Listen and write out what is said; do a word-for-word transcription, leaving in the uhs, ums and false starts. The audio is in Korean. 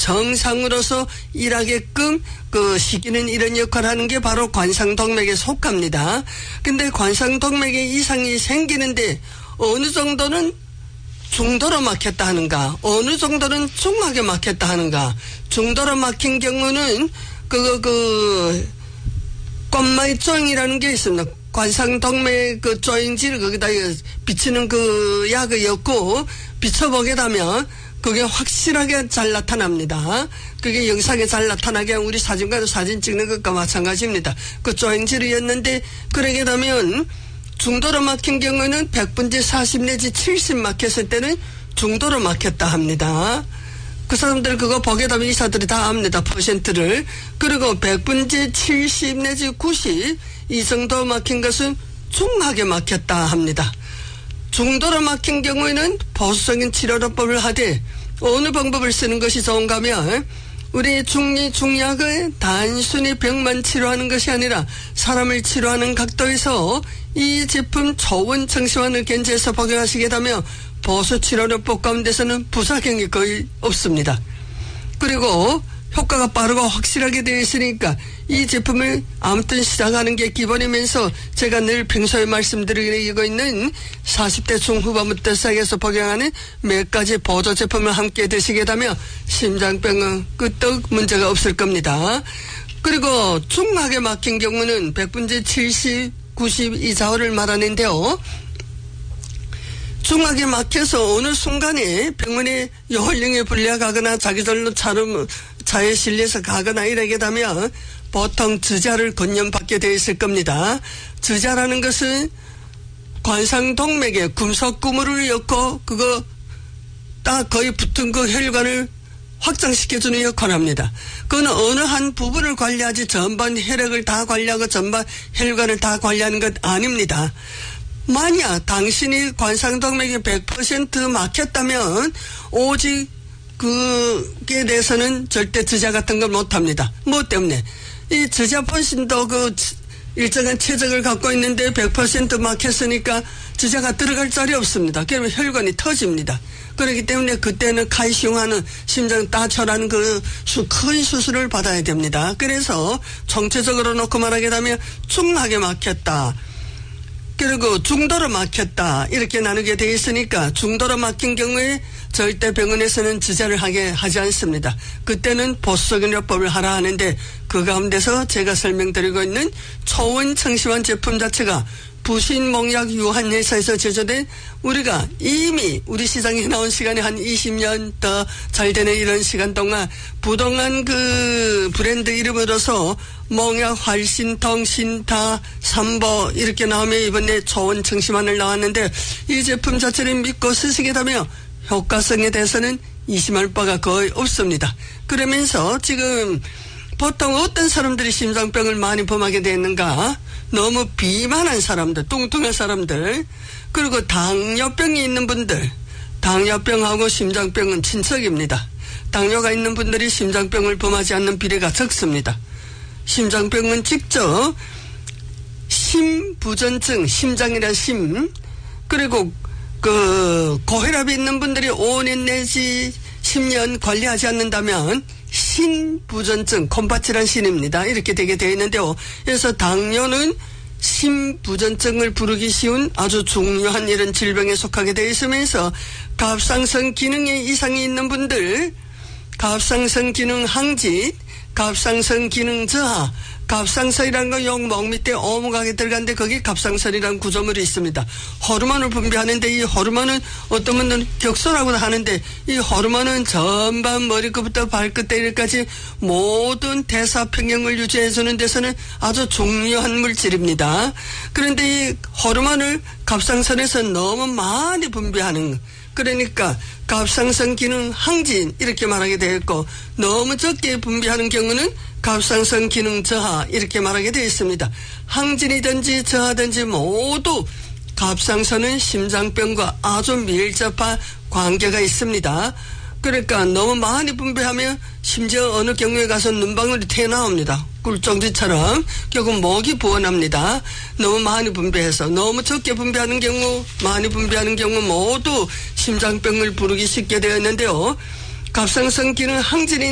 정상으로서 일하게끔 그 시키는 이런 역할을 하는 게 바로 관상동맥에 속합니다. 근데 관상동맥에 이상이 생기는데 어느 정도는 중도로 막혔다 하는가, 어느 정도는 중하게 막혔다 하는가. 중도로 막힌 경우는 그거 그 껌마이 조잉이라는 게 있습니다. 관상동맥 그 조잉지를 거기다 비치는 그 약을 엮고 비춰보게 되면 그게 확실하게 잘 나타납니다. 그게 영상에 잘 나타나게 우리 사진관에서 사진 찍는 것과 마찬가지입니다. 그 조잉지를 였는데 그러게 되면 중도로 막힌 경우는 백 분의 사십 내지 칠십 막혔을 때는 중도로 막혔다 합니다. 그 사람들 그거 보게 되면 의사들이 다 압니다. 퍼센트를. 그리고 백 분의 칠십 내지 구십 이 정도 막힌 것은 중하게 막혔다 합니다. 중도로 막힌 경우에는 보수적인 치료법을 하되 어느 방법을 쓰는 것이 좋은가 하면 우리 중리 중약을 단순히 병만 치료하는 것이 아니라 사람을 치료하는 각도에서 이 제품 초원 청시환을 견제해서 복용하시게 되면 보수 치료법 가운데서는 부작용이 거의 없습니다. 그리고 효과가 빠르고 확실하게 되어 있으니까 이 제품을 아무튼 시작하는 게 기본이면서 제가 늘 평소에 말씀드리고 있는 사십 대 중후반부터 시작해서 복용하는 몇 가지 보조 제품을 함께 드시게 되면 심장병은 끄떡 문제가 없을 겁니다. 그리고 중하게 막힌 경우는 백 분의 칠십, 구십 이 좌우를 말하는데요. 중하게 막혀서 어느 순간에 병원에 요홀령에 불려가거나 자기들로 차로 차에 실려서 가거나 이러게 되면 보통 주자를 건염받게 되어 있을 겁니다. 주자라는 것은 관상동맥에 금속 구물을 엮고 그거 딱 거의 붙은 그 혈관을 확장시켜주는 역할을 합니다. 그건 어느 한 부분을 관리하지 전반 혈액을 다 관리하고 전반 혈관을 다 관리하는 것 아닙니다. 만약 당신이 관상동맥이 백 퍼센트 막혔다면 오직 그게 대해서는 절대 주자 같은 걸 못합니다. 뭐 때문에? 이 주자 본신도 그 일정한 체적을 갖고 있는데 백 퍼센트 막혔으니까 주자가 들어갈 자리 없습니다. 그러면 혈관이 터집니다. 그렇기 때문에 그때는 카이시움하는 심장 따초라는 그 큰 수술을 받아야 됩니다. 그래서 총체적으로 놓고 말하게 되면 중하게 막혔다. 그리고 중도로 막혔다 이렇게 나누게 되어 있으니까 중도로 막힌 경우에 절대 병원에서는 주자를 하게 하지 않습니다. 그때는 보수적인 요법을 하라 하는데 그 가운데서 제가 설명드리고 있는 초원 청시환 제품 자체가 부신몽약 유한회사에서 제조된 우리가 이미 우리 시장에 나온 시간이 한 이십 년 더 잘 되는 이런 시간 동안 부동한 그 브랜드 이름으로서 몽약 활신통 신타 삼보 이렇게 나오면 이번에 초원 청시환을 나왔는데 이 제품 자체를 믿고 쓰시게 되면 효과성에 대해서는 의심할 바가 거의 없습니다. 그러면서 지금 보통 어떤 사람들이 심장병을 많이 범하게 되는가? 너무 비만한 사람들, 뚱뚱한 사람들, 그리고 당뇨병이 있는 분들. 당뇨병하고 심장병은 친척입니다. 당뇨가 있는 분들이 심장병을 범하지 않는 비례가 적습니다. 심장병은 직접 심부전증, 심장이란 심, 그리고 그 고혈압이 있는 분들이 오 년 내지 십 년 관리하지 않는다면 신부전증, 콤파치란 신입니다. 이렇게 되게 되어 있는데요. 그래서 당뇨는 심부전증을 부르기 쉬운 아주 중요한 이런 질병에 속하게 되어 있으면서 갑상선 기능에 이상이 있는 분들, 갑상선 기능 항진, 갑상선 기능 저하, 갑상선이라는 건 욕목 밑에 오목하게 들어가는데 거기 갑상선이라는 구조물이 있습니다. 호르몬을 분비하는데 이 호르몬은 어떤 분들은 격소라고도 하는데 이 호르몬은 전반 머리끝부터 발끝까지 모든 대사 평형을 유지해주는 데서는 아주 중요한 물질입니다. 그런데 이 호르몬을 갑상선에서 너무 많이 분비하는 그러니까 갑상선 기능 항진 이렇게 말하게 되어 있고 너무 적게 분비하는 경우는 갑상선 기능 저하 이렇게 말하게 되어 있습니다. 항진이든지 저하든지 모두 갑상선은 심장병과 아주 밀접한 관계가 있습니다. 그러니까 너무 많이 분비하면 심지어 어느 경우에 가서 눈방울이 튀어나옵니다. 꿀정지처럼 결국 목이 부어납니다. 너무 많이 분비해서 너무 적게 분비하는 경우 많이 분비하는 경우 모두 심장병을 부르기 쉽게 되었는데요. 갑상선 기능 항진이